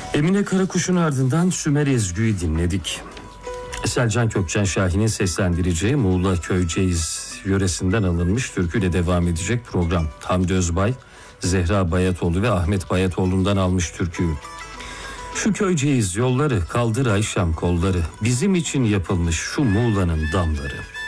Emine Karakuş'un ardından Sümer Ezgü'yü dinledik. Selcan Kökçen Şahin'in seslendireceği Muğla Köyceğiz yöresinden alınmış türküyle devam edecek program. Hamdi Özbay, Zehra Bayatoğlu ve Ahmet Bayatoğlu'ndan almış türküyü. Şu Köyceğiz yolları, kaldır Ayşam kolları, bizim için yapılmış şu Muğla'nın damları.